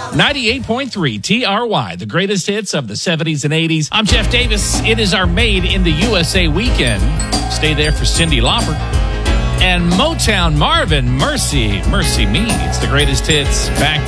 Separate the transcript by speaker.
Speaker 1: 98.3 TRY, the greatest hits of the 70s and 80s. I'm Jeff Davis. It is our Made in the USA weekend. Stay there for Cyndi Lauper. And Motown Marvin, Mercy Me. It's the greatest hits back